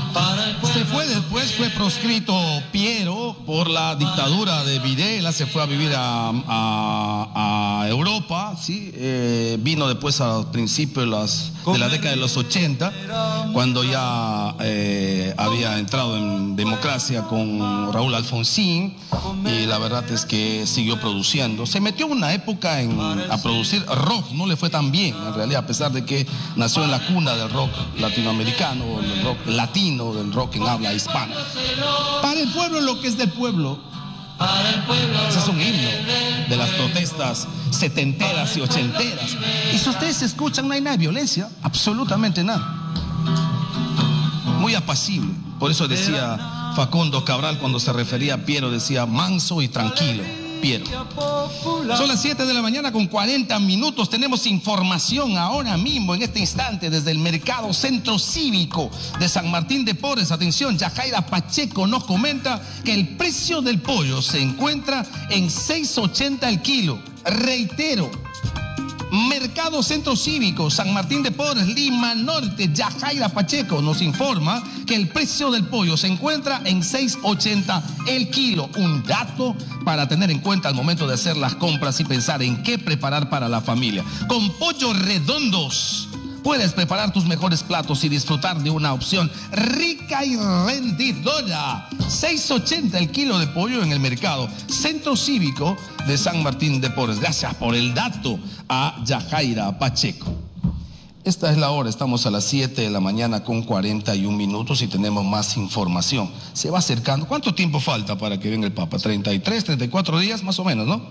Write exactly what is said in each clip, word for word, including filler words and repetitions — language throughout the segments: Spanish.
Se fue después, fue proscrito Piero por la dictadura de Videla, se fue a vivir a, a, a Europa, ¿sí? Eh, vino después a principios de, las, de la década de los ochenta, cuando ya eh, había entrado en democracia con Raúl Alfonsín, y la verdad es que siguió produciendo. Se metió una época en, a producir rock, no le fue tan bien, en realidad, a pesar de que nació en la cuna del rock latinoamericano, del rock latino, del rock en habla hispana. Para el pueblo lo que es del pueblo. Ese es un himno de las protestas setenteras y ochenteras. Y si ustedes escuchan, no hay nada de violencia, absolutamente nada. Muy apacible. Por eso decía Facundo Cabral, cuando se refería a Piero, decía manso y tranquilo. Piero. Son las siete de la mañana con cuarenta minutos. Tenemos información ahora mismo, en este instante, desde el Mercado Centro Cívico de San Martín de Porres. Atención, Yajaira Pacheco nos comenta que el precio del pollo se encuentra en seis ochenta el kilo. Reitero, Mercado Centro Cívico, San Martín de Porres, Lima Norte. Yajaira Pacheco nos informa que el precio del pollo se encuentra en seis ochenta el kilo. Un dato para tener en cuenta al momento de hacer las compras y pensar en qué preparar para la familia. Con Pollos Redondos puedes preparar tus mejores platos y disfrutar de una opción rica y rendidora. seis ochenta el kilo de pollo en el Mercado Centro Cívico de San Martín de Porres. Gracias por el dato a Yajaira Pacheco. Esta es la hora, estamos a las siete de la mañana con cuarenta y un minutos y tenemos más información. Se va acercando. ¿Cuánto tiempo falta para que venga el Papa? ¿treinta y tres, treinta y cuatro días más o menos, no?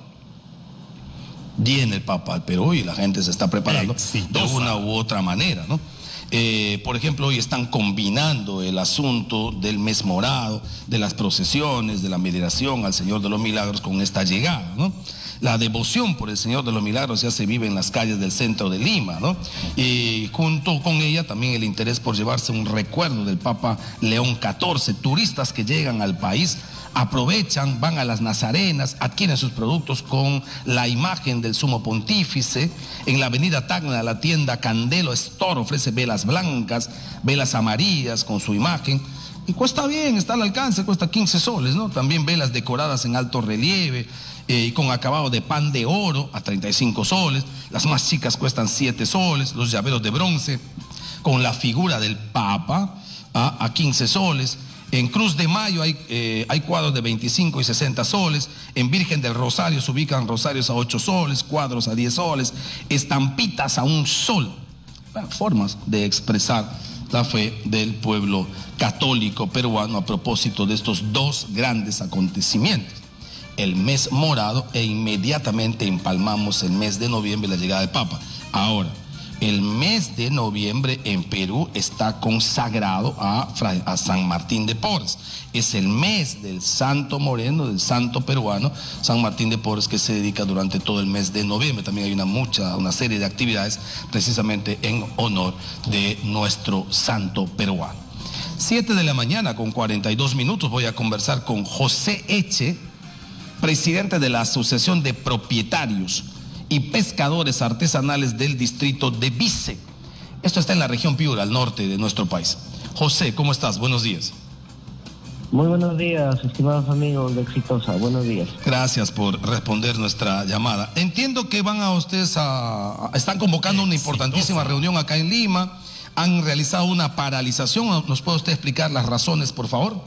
Viene el Papa al Perú y la gente se está preparando Exitosa. de una u otra manera, ¿no? Eh, por ejemplo, hoy están combinando el asunto del mes morado, de las procesiones, de la veneración al Señor de los Milagros con esta llegada, ¿no? La devoción por el Señor de los Milagros ya se vive en las calles del centro de Lima, ¿no? Y junto con ella también el interés por llevarse un recuerdo del Papa León catorce. Turistas que llegan al país aprovechan, van a las Nazarenas, adquieren sus productos con la imagen del Sumo Pontífice. En la avenida Tacna, la tienda Candelo Store ofrece velas blancas, velas amarillas con su imagen. Y cuesta bien, está al alcance, cuesta quince soles, ¿no? También velas decoradas en alto relieve eh, y con acabado de pan de oro a treinta y cinco soles. Las más chicas cuestan siete soles, los llaveros de bronce con la figura del Papa a, a quince soles. En Cruz de Mayo hay, eh, hay cuadros de veinticinco y sesenta soles. En Virgen del Rosario se ubican rosarios a ocho soles, cuadros a diez soles, estampitas a un sol. Bueno, formas de expresar la fe del pueblo católico peruano a propósito de estos dos grandes acontecimientos. El mes morado e inmediatamente empalmamos el mes de noviembre, la llegada del Papa. Ahora, el mes de noviembre en Perú está consagrado a, a San Martín de Porres. Es el mes del santo moreno, del santo peruano, San Martín de Porres, que se dedica durante todo el mes de noviembre. También hay una, mucha, una serie de actividades precisamente en honor de nuestro santo peruano. Siete de la mañana con cuarenta y dos minutos voy a conversar con José Eche, presidente de la Asociación de Propietarios y Pescadores Artesanales del distrito de Vice. Esto está en la región Piura, al norte de nuestro país. José, ¿cómo estás? Buenos días. Muy buenos días, estimados amigos de Exitosa. Buenos días. Gracias por responder nuestra llamada. Entiendo que van a ustedes a... a están convocando una importantísima reunión acá en Lima. Han realizado una paralización. ¿Nos puede usted explicar las razones, por favor?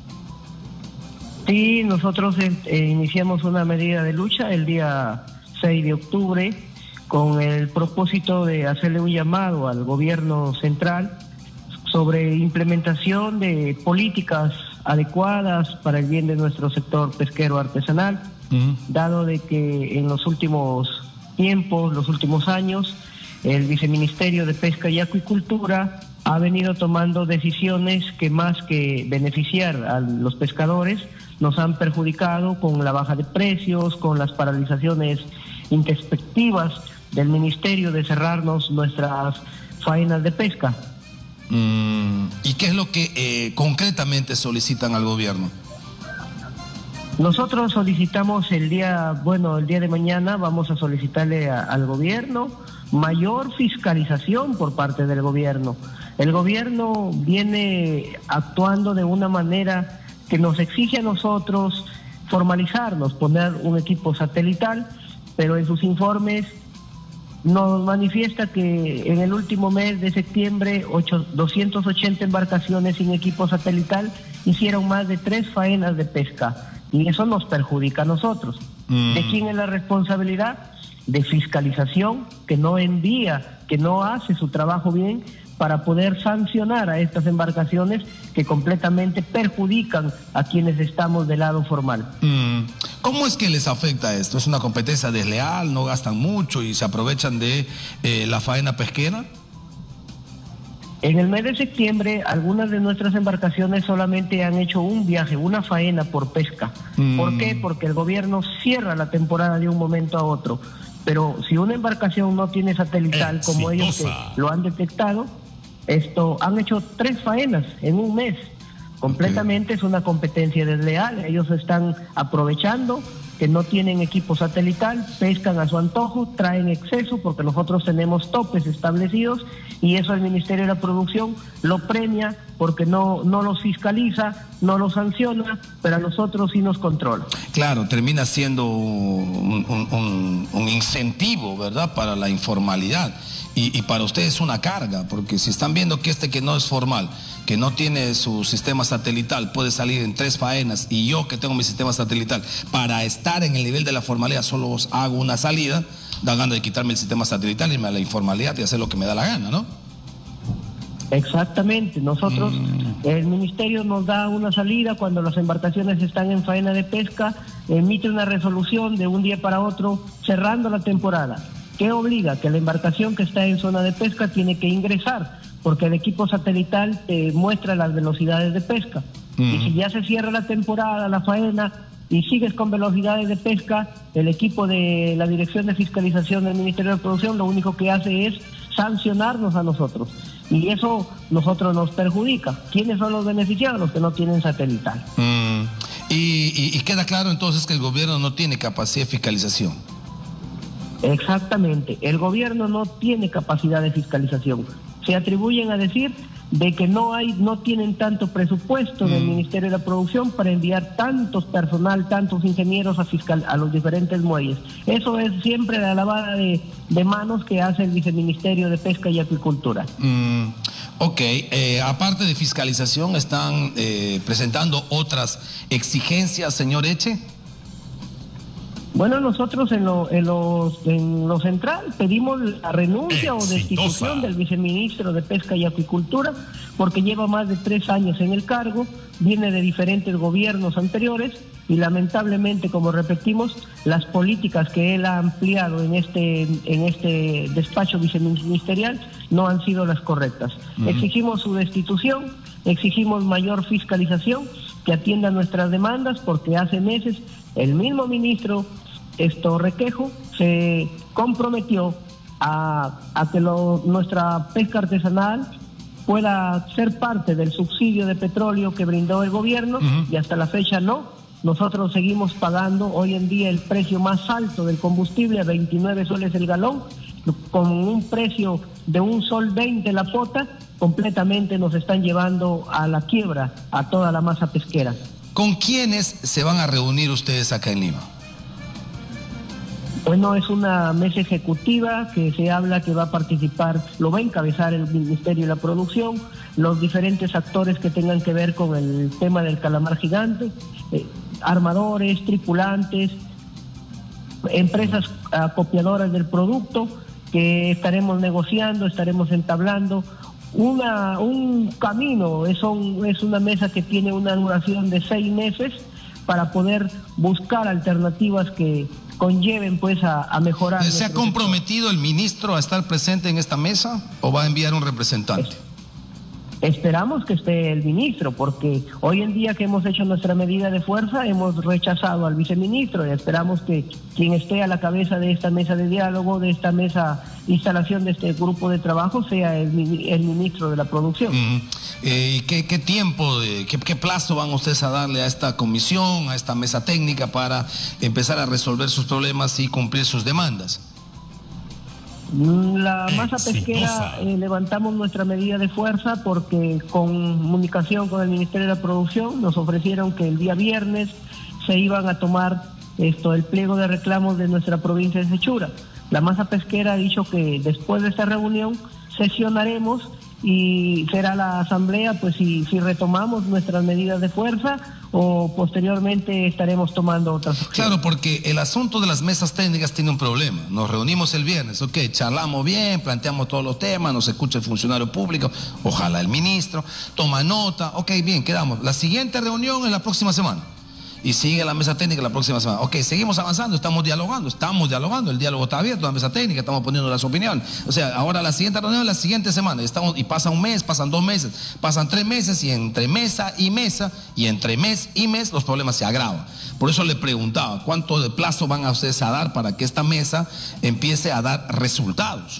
Sí, nosotros eh, iniciamos una medida de lucha el día seis de octubre con el propósito de hacerle un llamado al gobierno central sobre implementación de políticas adecuadas para el bien de nuestro sector pesquero artesanal, uh-huh. dado de que en los últimos tiempos, los últimos años, el Viceministerio de Pesca y Acuicultura ha venido tomando decisiones que más que beneficiar a los pescadores, nos han perjudicado con la baja de precios, con las paralizaciones introspectivas del Ministerio de cerrarnos nuestras faenas de pesca. Mm, ¿y qué es lo que eh, concretamente solicitan al gobierno? Nosotros solicitamos el día, bueno, el día de mañana vamos a solicitarle a, al gobierno mayor fiscalización por parte del gobierno. El gobierno viene actuando de una manera que nos exige a nosotros formalizarnos, poner un equipo satelital, pero en sus informes nos manifiesta que en el último mes de septiembre doscientas ochenta embarcaciones sin equipo satelital hicieron más de tres faenas de pesca, y eso nos perjudica a nosotros. Mm. ¿De quién es la responsabilidad? De fiscalización, que no envía, que no hace su trabajo bien para poder sancionar a estas embarcaciones que completamente perjudican a quienes estamos del lado formal. Mm. ¿Cómo es que les afecta esto? ¿Es una competencia desleal? ¿No gastan mucho y se aprovechan de eh, la faena pesquera? En el mes de septiembre, algunas de nuestras embarcaciones solamente han hecho un viaje, una faena por pesca. Mm. ¿Por qué? Porque el gobierno cierra la temporada de un momento a otro. Pero si una embarcación no tiene satelital, Exitosa. como ellos que lo han detectado, esto han hecho tres faenas en un mes. Completamente okay. Es una competencia desleal. Ellos están aprovechando que no tienen equipo satelital, pescan a su antojo, traen exceso porque nosotros tenemos topes establecidos, y eso el Ministerio de la Producción lo premia porque no, no los fiscaliza, no los sanciona, pero a nosotros sí nos controla. Claro, termina siendo un, un, un, un incentivo, ¿verdad?, para la informalidad. Y, y para ustedes es una carga, porque si están viendo que este que no es formal, que no tiene su sistema satelital, puede salir en tres faenas, y yo que tengo mi sistema satelital, para estar en el nivel de la formalidad solo hago una salida, da ganas de quitarme el sistema satelital, irme a la informalidad y hacer lo que me da la gana, ¿no? Exactamente. Nosotros, mm. el Ministerio nos da una salida cuando las embarcaciones están en faena de pesca, emite una resolución de un día para otro cerrando la temporada. ¿Qué obliga? Que la embarcación que está en zona de pesca tiene que ingresar, porque el equipo satelital te muestra las velocidades de pesca. Mm. Y si ya se cierra la temporada, la faena, y sigues con velocidades de pesca, el equipo de la Dirección de Fiscalización del Ministerio de Producción lo único que hace es sancionarnos a nosotros. Y eso nosotros nos perjudica. ¿Quiénes son los beneficiados? Los que no tienen satelital. Mm. Y, y, y queda claro entonces que el gobierno no tiene capacidad de fiscalización. Exactamente, el gobierno no tiene capacidad de fiscalización. Se atribuyen a decir de que no hay, no tienen tanto presupuesto mm. del Ministerio de la Producción para enviar tantos personal, tantos ingenieros a fiscal a los diferentes muelles. Eso es siempre la lavada de, de manos que hace el Viceministerio de Pesca y Acuicultura. Mm. Ok, eh, aparte de fiscalización, ¿están eh, presentando otras exigencias, señor Eche? Bueno, nosotros en lo, en, los, en lo central pedimos la renuncia Exitosa. o destitución del viceministro de Pesca y Acuicultura, porque lleva más de tres años en el cargo, viene de diferentes gobiernos anteriores, y lamentablemente, como repetimos, las políticas que él ha ampliado en este, en este despacho viceministerial no han sido las correctas. Uh-huh. Exigimos su destitución, exigimos mayor fiscalización, que atienda nuestras demandas, porque hace meses el mismo ministro Esto Requejo se comprometió a, a que lo, nuestra pesca artesanal pueda ser parte del subsidio de petróleo que brindó el gobierno, uh-huh. y hasta la fecha no. Nosotros seguimos pagando hoy en día el precio más alto del combustible, a veintinueve soles el galón, con un precio de un sol veinte la pota. Completamente nos están llevando a la quiebra a toda la masa pesquera. ¿Con quiénes se van a reunir ustedes acá en Lima? Bueno, es una mesa ejecutiva que se habla que va a participar, lo va a encabezar el Ministerio de la Producción, los diferentes actores que tengan que ver con el tema del calamar gigante, eh, armadores, tripulantes, empresas acopiadoras del producto, que estaremos negociando, estaremos entablando una un camino. Es, un, es una mesa que tiene una duración de seis meses para poder buscar alternativas que conlleven pues a, a mejorar. ¿Se ha comprometido el ministro a estar presente en esta mesa o va a enviar un representante? Es, esperamos que esté el ministro, porque hoy en día que hemos hecho nuestra medida de fuerza hemos rechazado al viceministro, y esperamos que quien esté a la cabeza de esta mesa de diálogo, de esta mesa, instalación de este grupo de trabajo, sea el, el ministro de la Producción. Mm. Eh, ¿qué, ¿Qué tiempo, de, qué, qué plazo van ustedes a darle a esta comisión, a esta mesa técnica, para empezar a resolver sus problemas y cumplir sus demandas? La masa pesquera eh, levantamos nuestra medida de fuerza porque con comunicación con el Ministerio de la Producción nos ofrecieron que el día viernes se iban a tomar esto el pliego de reclamos de nuestra provincia de Sechura. La masa pesquera ha dicho que después de esta reunión sesionaremos y será la asamblea pues si, si retomamos nuestras medidas de fuerza o posteriormente estaremos tomando otras opciones. Claro, porque el asunto de las mesas técnicas tiene un problema. Nos reunimos el viernes, ok, charlamos bien, planteamos todos los temas, nos escucha el funcionario público, ojalá el ministro, toma nota, ok, bien, quedamos. La siguiente reunión es la próxima semana. Y sigue la mesa técnica la próxima semana. Ok, seguimos avanzando, estamos dialogando, estamos dialogando, el diálogo está abierto, la mesa técnica, estamos poniendo las opiniones. O sea, ahora la siguiente reunión es la siguiente semana, estamos, y pasa un mes, pasan dos meses, pasan tres meses, y entre mesa y mesa, y entre mes y mes, los problemas se agravan. Por eso le preguntaba, ¿cuánto de plazo van a ustedes a dar para que esta mesa empiece a dar resultados?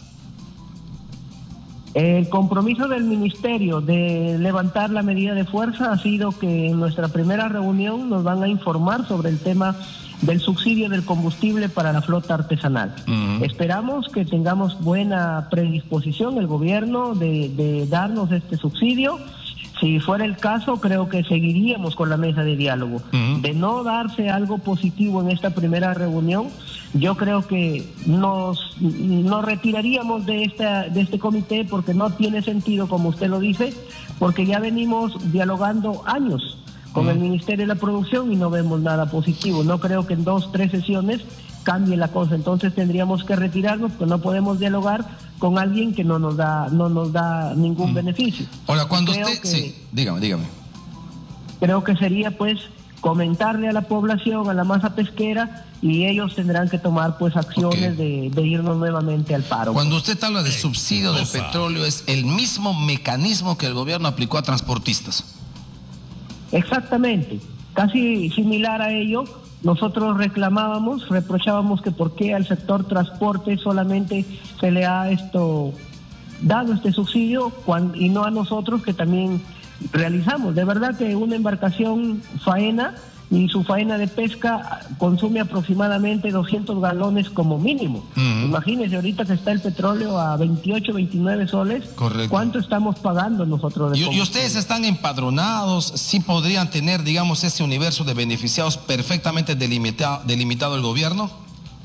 El compromiso del Ministerio de levantar la medida de fuerza ha sido que en nuestra primera reunión nos van a informar sobre el tema del subsidio del combustible para la flota artesanal. Uh-huh. Esperamos que tengamos buena predisposición el gobierno de, de darnos este subsidio. Si fuera el caso, creo que seguiríamos con la mesa de diálogo. Uh-huh. De no darse algo positivo en esta primera reunión, yo creo que nos, nos retiraríamos de, esta, de este comité porque no tiene sentido, como usted lo dice, porque ya venimos dialogando años con uh-huh. el Ministerio de la Producción y no vemos nada positivo. No creo que en dos, tres sesiones cambie la cosa. Entonces tendríamos que retirarnos porque no podemos dialogar con alguien que no nos da no nos da ningún mm. beneficio. Ahora, cuando creo usted... Que, sí, dígame, dígame. Creo que sería, pues, comentarle a la población, a la masa pesquera, y ellos tendrán que tomar, pues, acciones okay. de, de irnos nuevamente al paro. Cuando usted habla de subsidio del petróleo, ¿es el mismo mecanismo que el gobierno aplicó a transportistas? Exactamente, casi similar a ello. Nosotros reclamábamos, reprochábamos que por qué al sector transporte solamente se le ha esto dado este subsidio cuando, y no a nosotros que también realizamos. De verdad que una embarcación faena y su faena de pesca consume aproximadamente doscientos galones como mínimo. Uh-huh. Imagínense ahorita que está el petróleo a veintiocho, veintinueve soles. Correcto. ¿Cuánto estamos pagando nosotros de ¿Y, y ustedes están empadronados? ¿Sí podrían tener, digamos, ese universo de beneficiados perfectamente delimitado, delimitado el gobierno?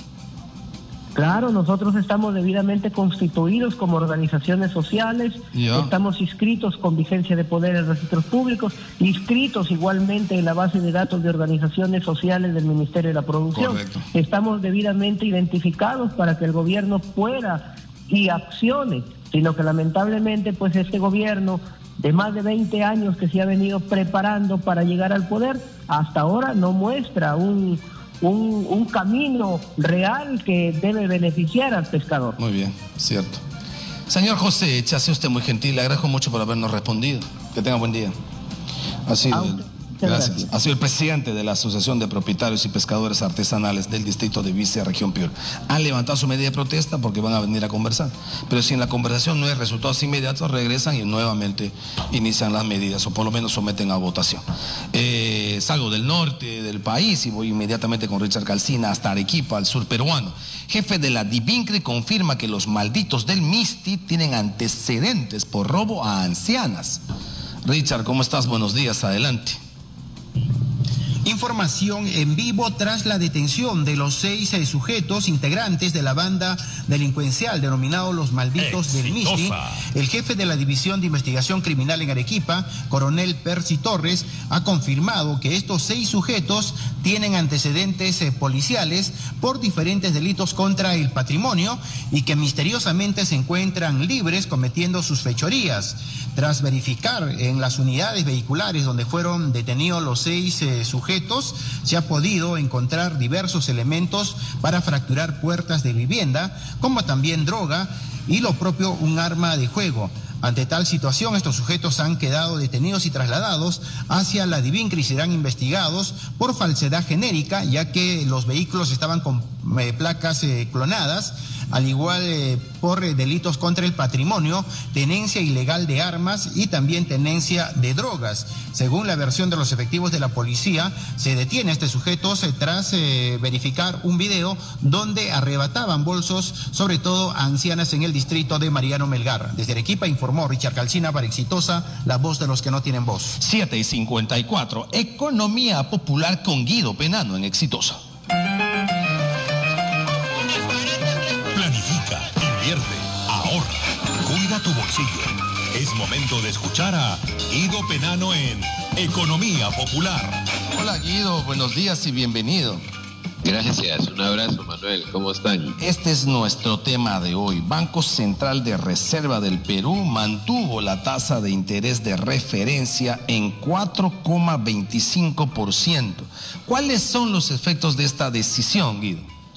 Claro, nosotros estamos debidamente constituidos como organizaciones sociales, yeah. estamos inscritos con vigencia de poder en registros públicos, inscritos igualmente en la base de datos de organizaciones sociales del Ministerio de la Producción. Correcto. Estamos debidamente identificados para que el gobierno pueda y accione, sino que lamentablemente pues este gobierno de más de veinte años que se ha venido preparando para llegar al poder, hasta ahora no muestra un... Un, un camino real que debe beneficiar al pescador. Muy bien, cierto. Señor José Echa, ha sido usted muy gentil, le agradezco mucho por habernos respondido. Que tenga buen día. Ha sido, el, gracias. Gracias. Ha sido el presidente de la Asociación de Propietarios y Pescadores Artesanales del Distrito de Vice, Región Piura. Han levantado su medida de protesta porque van a venir a conversar. Pero si en la conversación no hay resultados inmediatos, regresan y nuevamente inician las medidas, o por lo menos someten a votación. Eh, salgo del norte del país y voy inmediatamente con Richard Calcina hasta Arequipa, al sur peruano. Jefe de la DIVINCRE confirma que los malditos del MISTI tienen antecedentes por robo a ancianas. Richard, ¿cómo estás? Buenos días, adelante. Información en vivo tras la detención de los seis eh, sujetos integrantes de la banda delincuencial denominado Los Malditos Exitosa. del MISTI. El jefe de la División de Investigación Criminal en Arequipa, coronel Percy Torres, ha confirmado que estos seis sujetos tienen antecedentes eh, policiales por diferentes delitos contra el patrimonio y que misteriosamente se encuentran libres cometiendo sus fechorías. Tras verificar en las unidades vehiculares donde fueron detenidos los seis eh, sujetos, se ha podido encontrar diversos elementos para fracturar puertas de vivienda, como también droga y lo propio un arma de juego. Ante tal situación, estos sujetos han quedado detenidos y trasladados hacia la DIVINCRE y serán investigados por falsedad genérica, ya que los vehículos estaban con eh, placas eh, clonadas, al igual eh, por eh, delitos contra el patrimonio, tenencia ilegal de armas y también tenencia de drogas. Según la versión de los efectivos de la policía, se detiene a este sujeto eh, tras eh, verificar un video donde arrebataban bolsos, sobre todo a ancianas en el distrito de Mariano Melgar. Desde Arequipa informó Richard Calcina para Exitosa, la voz de los que no tienen voz. siete y cincuenta y cuatro, Economía Popular con Guido Penano en Exitosa. Planifica, invierte, ahorra, cuida tu bolsillo. Es momento de escuchar a Guido Penano en Economía Popular. Hola Guido, buenos días y bienvenido. Gracias, un abrazo Manuel, ¿cómo están? Este es nuestro tema de hoy. Banco Central de Reserva del Perú mantuvo la tasa de interés de referencia en cuatro coma veinticinco por ciento. ¿Cuáles son los efectos de esta decisión, Guido?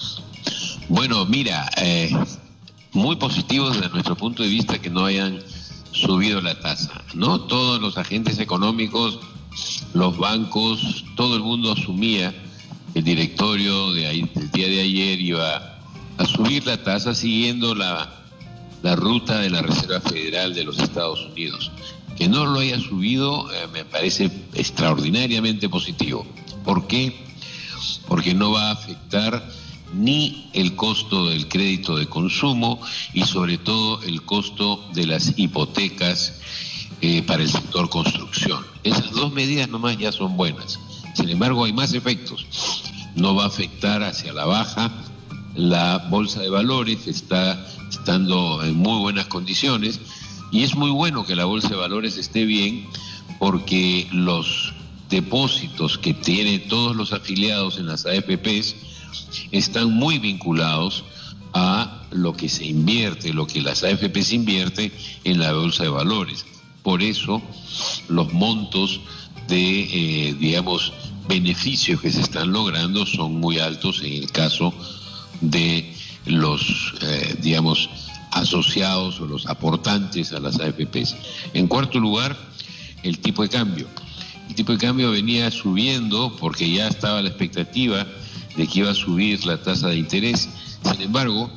Bueno, mira, eh, muy positivo desde nuestro punto de vista que no hayan subido la tasa, ¿no? Todos los agentes económicos, los bancos, todo el mundo asumía el directorio de ahí, del día de ayer iba a subir la tasa siguiendo la, la ruta de la Reserva Federal de los Estados Unidos. Que no lo haya subido eh, me parece extraordinariamente positivo. ¿Por qué? Porque no va a afectar ni el costo del crédito de consumo y sobre todo el costo de las hipotecas eh, para el sector construcción. Esas dos medidas nomás ya son buenas. Sin embargo, hay más efectos. No va a afectar hacia la baja. La bolsa de valores está estando en muy buenas condiciones y es muy bueno que la bolsa de valores esté bien porque los depósitos que tienen todos los afiliados en las A F Pes están muy vinculados a lo que se invierte, lo que las A F Pes invierte en la bolsa de valores. Por eso los montos de, eh, digamos, beneficios que se están logrando son muy altos en el caso de los, eh, digamos, asociados o los aportantes a las A F Pes. En cuarto lugar, el tipo de cambio. El tipo de cambio venía subiendo porque ya estaba la expectativa de que iba a subir la tasa de interés. Sin embargo,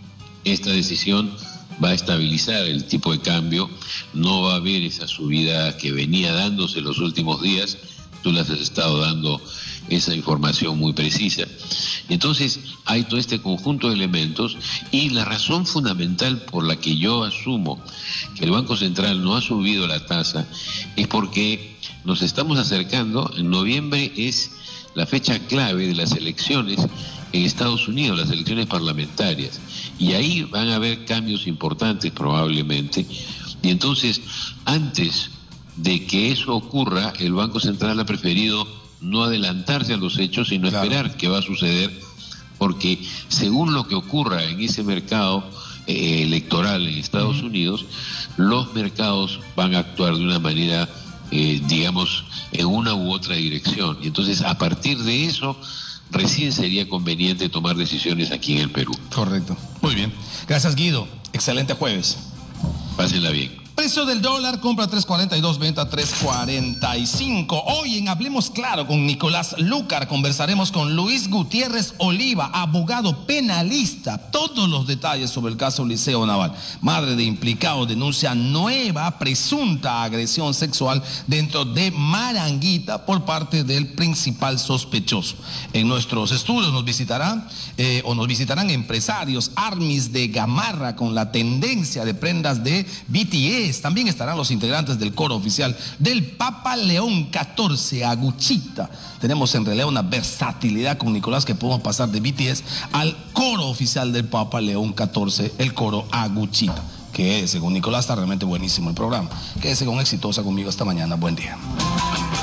esta decisión va a estabilizar el tipo de cambio, no va a haber esa subida que venía dándose los últimos días. Tú les has estado dando esa información muy precisa. Entonces, hay todo este conjunto de elementos y la razón fundamental por la que yo asumo que el Banco Central no ha subido la tasa es porque nos estamos acercando, en noviembre es la fecha clave de las elecciones en Estados Unidos, las elecciones parlamentarias, y ahí van a haber cambios importantes probablemente, y entonces, antes de que eso ocurra, el Banco Central ha preferido no adelantarse a los hechos, sino claro. esperar qué va a suceder, porque según lo que ocurra en ese mercado eh, electoral en Estados uh-huh. Unidos, los mercados van a actuar de una manera, eh, digamos, en una u otra dirección. Y entonces, a partir de eso, recién sería conveniente tomar decisiones aquí en el Perú. Correcto. Muy bien. Gracias, Guido. Excelente jueves. Pásenla bien. Precio del dólar, compra tres cuarenta y dos, venta tres cuarenta y cinco. Hoy en Hablemos Claro con Nicolás Lucar conversaremos con Luis Gutiérrez Oliva, abogado penalista. Todos los detalles sobre el caso Liceo Naval. Madre de implicado denuncia nueva presunta agresión sexual dentro de Maranguita por parte del principal sospechoso. En nuestros estudios nos visitarán eh, o nos visitarán empresarios Armis de Gamarra con la tendencia de prendas de B T S. También estarán los integrantes del coro oficial del Papa León catorce, Aguchita. Tenemos en realidad una versatilidad con Nicolás que podemos pasar de B T S al coro oficial del Papa León catorce, el coro Aguchita, que según Nicolás está realmente buenísimo el programa. Quédese con Exitosa conmigo esta mañana. Buen día.